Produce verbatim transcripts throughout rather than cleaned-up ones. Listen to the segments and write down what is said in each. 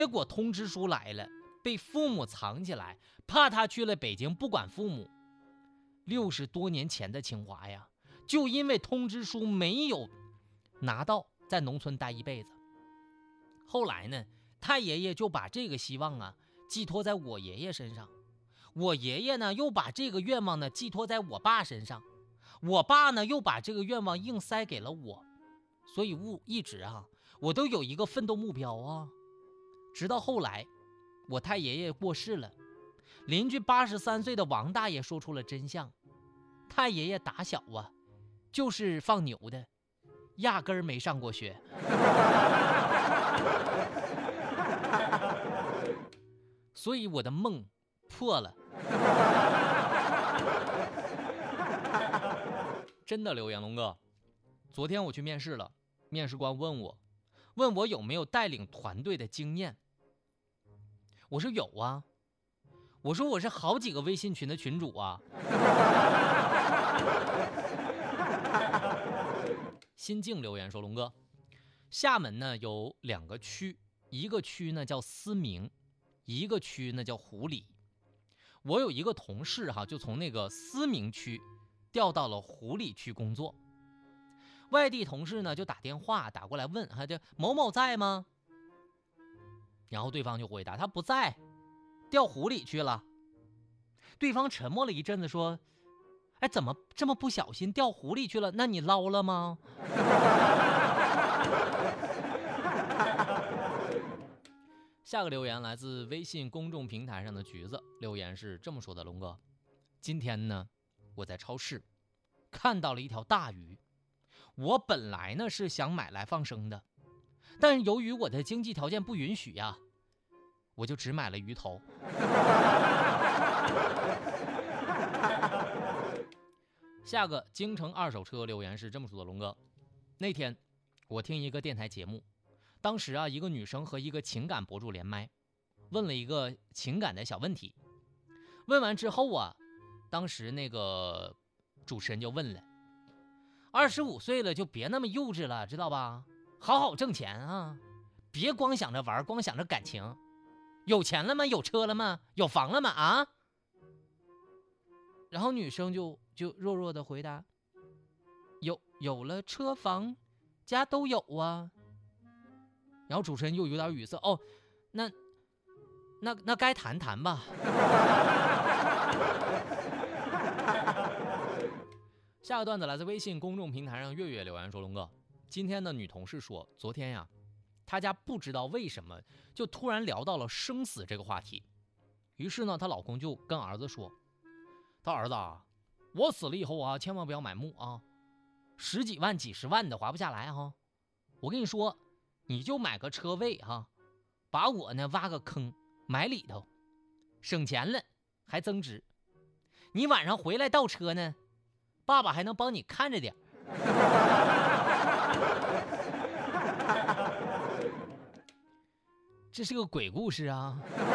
结果通知书来了，被父母藏起来，怕他去了北京不管父母。六十多年前的清华呀，就因为通知书没有拿到，在农村待一辈子。后来呢，太爷爷就把这个希望啊寄托在我爷爷身上，我爷爷呢又把这个愿望呢寄托在我爸身上，我爸呢又把这个愿望硬塞给了我。所以我一直啊，我都有一个奋斗目标啊。直到后来，我太爷爷过世了，邻居八十三岁的王大爷说出了真相：太爷爷打小啊，就是放牛的，压根儿没上过学。所以我的梦破了。真的，刘彦龙哥，昨天我去面试了，面试官问我，问我有没有带领团队的经验。我说有啊，我说我是好几个微信群的群主啊。新静留言说，龙哥，厦门呢有两个区，一个区呢叫思明，一个区呢叫湖里。我有一个同事哈，就从那个思明区调到了湖里区工作。外地同事呢就打电话打过来问，哈，这某某在吗？然后对方就回答他不在，调湖里去了。对方沉默了一阵子说，哎，怎么这么不小心掉湖里去了？那你捞了吗？下个留言来自微信公众平台上的橘子，留言是这么说的：龙哥，今天呢我在超市看到了一条大鱼，我本来呢是想买来放生的，但是由于我的经济条件不允许呀，我就只买了鱼头。下个京城二手车留言是这么说的：龙哥，那天我听一个电台节目，当时啊，一个女生和一个情感博主连麦，问了一个情感的小问题。问完之后啊，当时那个主持人就问了：二十五岁了就别那么幼稚了，知道吧？好好挣钱啊，别光想着玩，光想着感情。有钱了吗？有车了吗？有房了吗？啊？然后女生就就弱弱的回答：有有了车房家都有啊。然后主持人又有点语塞，哦，那那那该谈谈吧。下个段子来自微信公众平台上月月留言说，龙哥，今天的女同事说，昨天呀，她家不知道为什么就突然聊到了生死这个话题。于是呢，她老公就跟儿子说，他儿子啊，我死了以后啊，千万不要买墓啊，十几万几十万的划不下来哈、啊。我跟你说，你就买个车位哈、啊，把我呢挖个坑埋里头，省钱了还增值。你晚上回来倒车呢，爸爸还能帮你看着点。这是个鬼故事啊。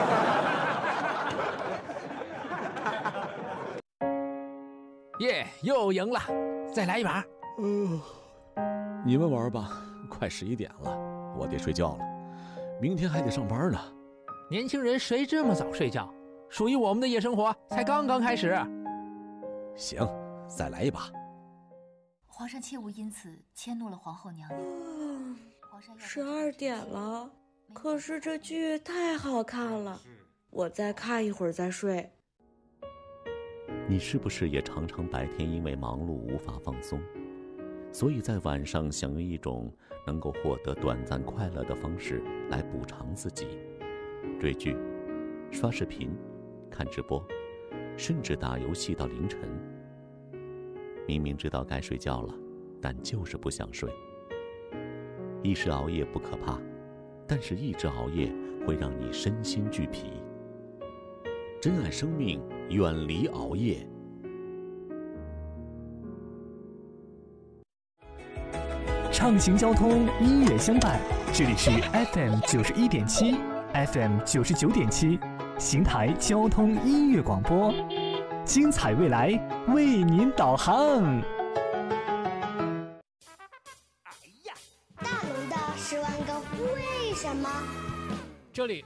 耶、yeah, 又赢了，再来一把。 呃，你们玩吧，快十一点了，我得睡觉了，明天还得上班呢。 年轻人谁这么早睡觉？属于我们的夜生活才刚刚开始。 行，再来一把。 皇上切勿因此迁怒了皇后娘娘。 嗯，十二点了，可是这剧太好看了，我再看一会儿再睡。 你是不是也常常白天因为忙碌无法放松，所以在晚上想用一种能够获得短暂快乐的方式来补偿自己？追剧、刷视频、看直播，甚至打游戏到凌晨。明明知道该睡觉了，但就是不想睡。一时熬夜不可怕，但是一直熬夜会让你身心俱疲。珍爱生命，远离熬夜。 畅行交通，音乐相伴。这里是 F M 九十一点七 ，F M 九十九点七，邢台交通音乐广播，精彩未来为您导航。 大龙的十万个为什么。 这里